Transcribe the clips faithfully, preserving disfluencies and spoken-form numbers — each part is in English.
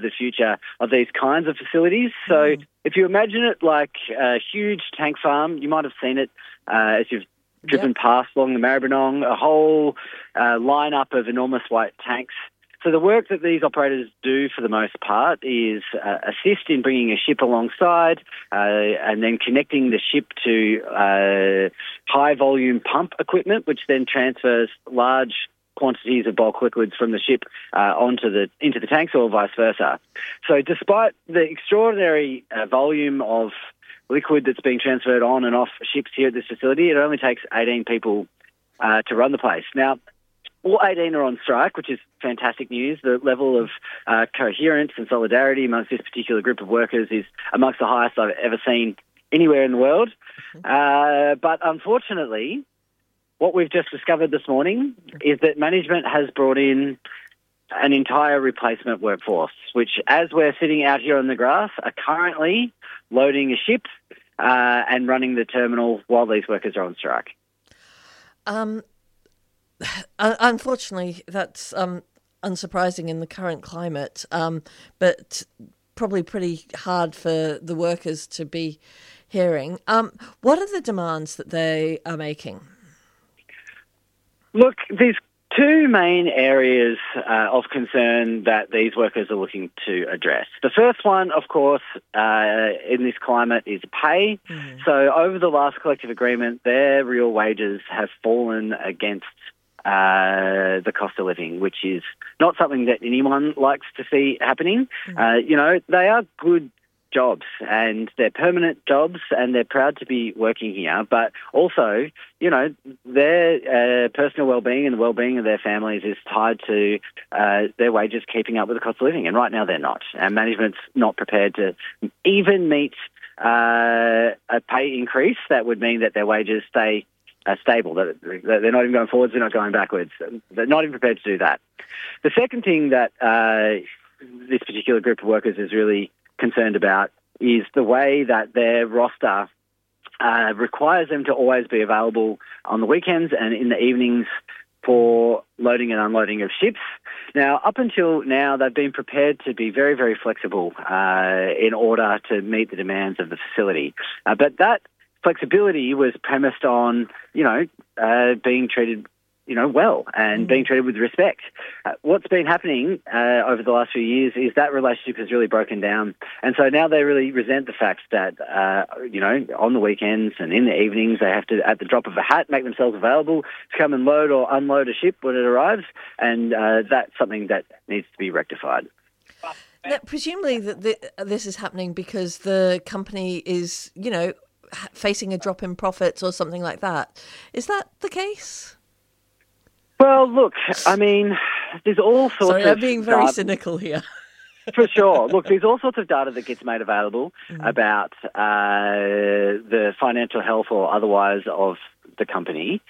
the future of these kinds of facilities. So mm. if you imagine it like a huge tank farm, you might have seen it uh, as you've driven yep. past along the Maribyrnong, a whole uh, lineup of enormous white tanks. So the work that these operators do for the most part is uh, assist in bringing a ship alongside uh, and then connecting the ship to uh, high-volume pump equipment, which then transfers large quantities of bulk liquids from the ship uh, onto the into the tanks or vice versa. So despite the extraordinary uh, volume of liquid that's being transferred on and off ships here at this facility, it only takes eighteen people uh, to run the place. Now, all eighteen are on strike, which is fantastic news. The level of uh, coherence and solidarity amongst this particular group of workers is amongst the highest I've ever seen anywhere in the world. Uh, but unfortunately, what we've just discovered this morning is that management has brought in an entire replacement workforce, which, as we're sitting out here on the grass, are currently loading a ship uh, and running the terminal while these workers are on strike. Um, unfortunately, that's um, unsurprising in the current climate, um, but probably pretty hard for the workers to be hearing. Um, what are the demands that they are making? Look, there's two main areas uh, of concern that these workers are looking to address. The first one, of course, uh, in this climate is pay. Mm. So over the last collective agreement, their real wages have fallen against uh, the cost of living, which is not something that anyone likes to see happening. Mm. Uh, you know, they are good jobs and they're permanent jobs and they're proud to be working here, but also, you know, their uh, personal well-being and the well-being of their families is tied to uh, their wages keeping up with the cost of living, and right now they're not, and management's not prepared to even meet uh, a pay increase that would mean that their wages stay uh, stable, that they're not even going forwards, they're not going backwards, they're not even prepared to do that. The second thing that uh, this particular group of workers is really concerned about is the way that their roster uh, requires them to always be available on the weekends and in the evenings for loading and unloading of ships. Now, up until now, they've been prepared to be very, very flexible uh, in order to meet the demands of the facility. Uh, but that flexibility was premised on, you know, uh, being treated you know, well and mm. being treated with respect. Uh, what's been happening uh, over the last few years is that relationship has really broken down. And so now they really resent the fact that, uh, you know, on the weekends and in the evenings, they have to, at the drop of a hat, make themselves available to come and load or unload a ship when it arrives. And uh, that's something that needs to be rectified. Now, presumably that the, this is happening because the company is, you know, facing a drop in profits or something like that. Is that the case? Well, look, I mean, there's all sorts Sorry, of... I'm being very data, cynical here. For sure. Look, there's all sorts of data that gets made available mm. about uh, the financial health or otherwise of the company.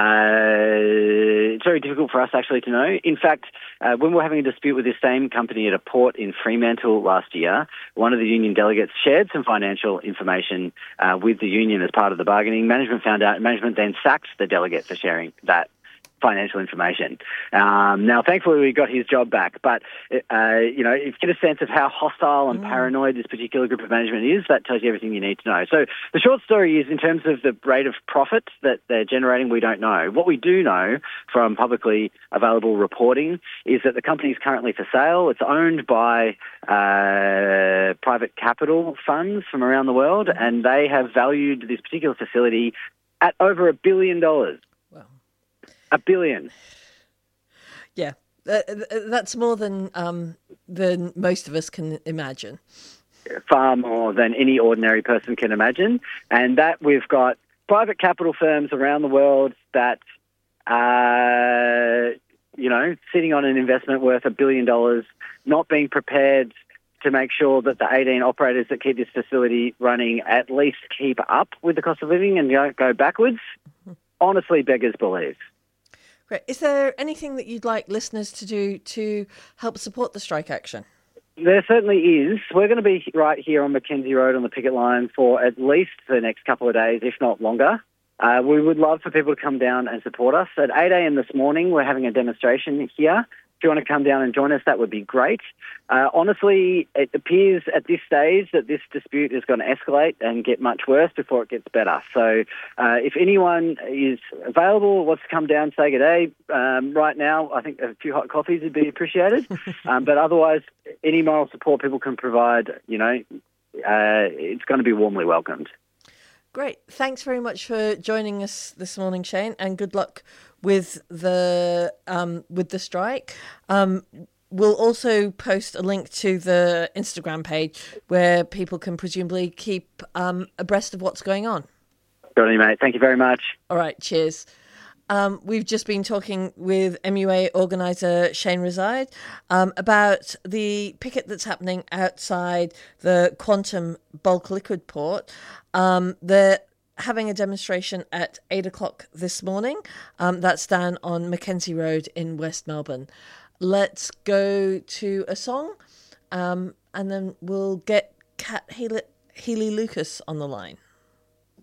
Uh, it's very difficult for us actually to know. In fact, uh, when we were having a dispute with this same company at a port in Fremantle last year, one of the union delegates shared some financial information uh, with the union as part of the bargaining. Management found out, management then sacked the delegate for sharing that financial information. Um, now, thankfully, we got his job back. But, uh, you know, if you get a sense of how hostile and mm. paranoid this particular group of management is, that tells you everything you need to know. So the short story is, in terms of the rate of profit that they're generating, we don't know. What we do know from publicly available reporting is that the company is currently for sale. It's owned by uh, private capital funds from around the world, and they have valued this particular facility at over a billion dollars. A billion. Yeah, that's more than um, than most of us can imagine. Far more than any ordinary person can imagine. And that we've got private capital firms around the world that are, you know, sitting on an investment worth a billion dollars, not being prepared to make sure that the eighteen operators that keep this facility running at least keep up with the cost of living and don't go backwards. Honestly, beggars believe. Great. Is there anything that you'd like listeners to do to help support the strike action? There certainly is. We're going to be right here on Mackenzie Road on the picket line for at least the next couple of days, if not longer. Uh, we would love for people to come down and support us. At eight a.m. this morning, we're having a demonstration here If you want to come down and join us, that would be great. Uh, honestly, it appears at this stage that this dispute is going to escalate and get much worse before it gets better. So uh, if anyone is available, wants to come down, say good day, um, right now, I think a few hot coffees would be appreciated. um, but otherwise, any moral support people can provide, you know, uh, it's going to be warmly welcomed. Great. Thanks very much for joining us this morning, Shane, and good luck with the um, with the strike. Um, we'll also post a link to the Instagram page where people can presumably keep um, abreast of what's going on. Got it, mate. Thank you very much. All right. Cheers. Um, we've just been talking with M U A organiser Shane Reside um, about the picket that's happening outside the Quantum bulk liquid port. Um, they're having a demonstration at eight o'clock this morning. Um, that's down on Mackenzie Road in West Melbourne. Let's go to a song um, and then we'll get Kat Healy-Lucas on the line.